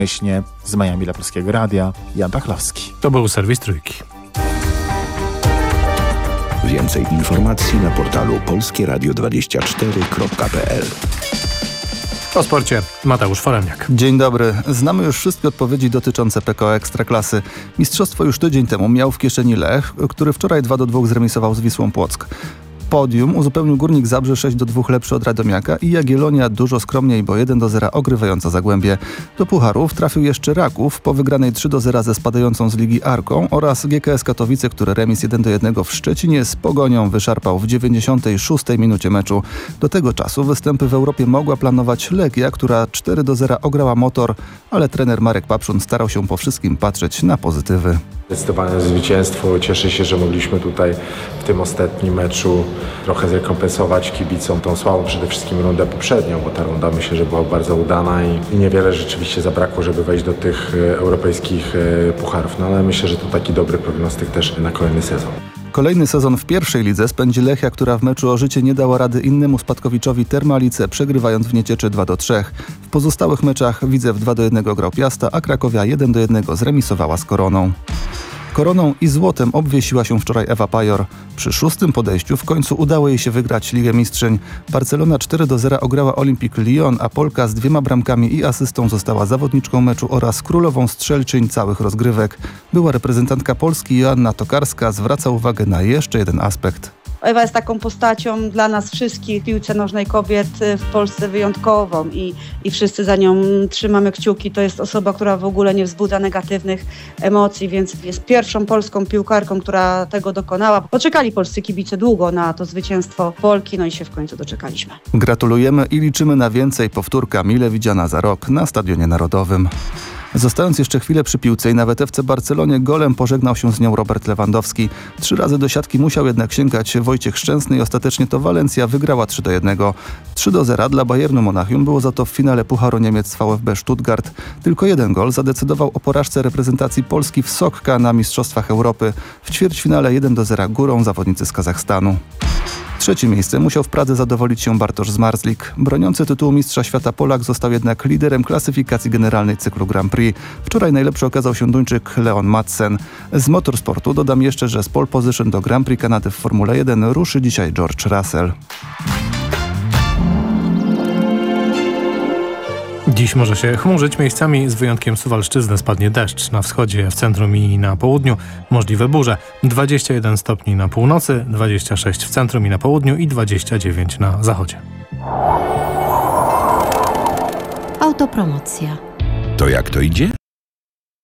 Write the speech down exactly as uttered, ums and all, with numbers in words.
Myślnie z Miami dla Polskiego Radia, Jan Pachlowski. To był serwis Trójki. Więcej informacji na portalu polskie radio dwadzieścia cztery kropka p l. O sporcie Mateusz Foremniak. Dzień dobry. Znamy już wszystkie odpowiedzi dotyczące P K O Ekstraklasy. Mistrzostwo już tydzień temu miał w kieszeni Lech, który wczoraj dwa do dwóch zremisował z Wisłą Płock. Podium uzupełnił Górnik Zabrze sześć do dwóch lepszy od Radomiaka i Jagiellonia dużo skromniej, bo jeden do zera ogrywająca Zagłębie. Do pucharów trafił jeszcze Raków po wygranej trzy do zera ze spadającą z ligi Arką oraz G K S Katowice, który remis jeden do jednego w Szczecinie z Pogonią wyszarpał w dziewięćdziesiątej szóstej minucie meczu. Do tego czasu występy w Europie mogła planować Legia, która cztery do zera ograła Motor, ale trener Marek Papszun starał się po wszystkim patrzeć na pozytywy. Zdecydowane zwycięstwo. Cieszę się, że mogliśmy tutaj w tym ostatnim meczu trochę zrekompensować kibicom tą słabą przede wszystkim rundę poprzednią, bo ta runda myślę, że była bardzo udana i niewiele rzeczywiście zabrakło, żeby wejść do tych europejskich pucharów. No ale myślę, że to taki dobry prognostyk też na kolejny sezon. Kolejny sezon w pierwszej lidze spędzi Lechia, która w meczu o życie nie dała rady innemu spadkowiczowi Termalice, przegrywając w Niecieczy dwa do trzech. W pozostałych meczach Widzew dwa do jednego grał Piasta, a Krakowia jeden do jednego zremisowała z Koroną. Koroną i złotem obwiesiła się wczoraj Ewa Pajor. Przy szóstym podejściu w końcu udało jej się wygrać Ligę Mistrzyń. Barcelona cztery do zera ograła Olympique Lyon, a Polka z dwiema bramkami i asystą została zawodniczką meczu oraz królową strzelczyń całych rozgrywek. Była reprezentantka Polski Joanna Tokarska zwraca uwagę na jeszcze jeden aspekt. Ewa jest taką postacią dla nas wszystkich w piłce nożnej kobiet w Polsce wyjątkową i, i wszyscy za nią trzymamy kciuki. To jest osoba, która w ogóle nie wzbudza negatywnych emocji, więc jest pierwszą polską piłkarką, która tego dokonała. Poczekali polscy kibice długo na to zwycięstwo Polki, no i się w końcu doczekaliśmy. Gratulujemy i liczymy na więcej. Powtórka mile widziana za rok na Stadionie Narodowym. Zostając jeszcze chwilę przy piłce i nawet F C Barcelonie golem pożegnał się z nią Robert Lewandowski. Trzy razy do siatki musiał jednak sięgać Wojciech Szczęsny i ostatecznie to Walencja wygrała trzy do jednego. trzy do zera dla Bayernu Monachium było za to w finale Pucharu Niemiec V F B Stuttgart. Tylko jeden gol zadecydował o porażce reprezentacji Polski w Sokka na Mistrzostwach Europy. W ćwierćfinale jeden do zera górą zawodnicy z Kazachstanu. Trzecie miejsce musiał w Pradze zadowolić się Bartosz Zmarzlik. Broniący tytułu mistrza świata Polak został jednak liderem klasyfikacji generalnej cyklu Grand Prix. Wczoraj najlepszy okazał się Duńczyk Leon Madsen. Z motorsportu dodam jeszcze, że z pole position do Grand Prix Kanady w Formule jeden ruszy dzisiaj George Russell. Dziś może się chmurzyć, miejscami z wyjątkiem Suwalszczyzny spadnie deszcz. Na wschodzie, w centrum i na południu możliwe burze. dwadzieścia jeden stopni na północy, dwadzieścia sześć w centrum i na południu i dwadzieścia dziewięć na zachodzie. Autopromocja. To jak to idzie?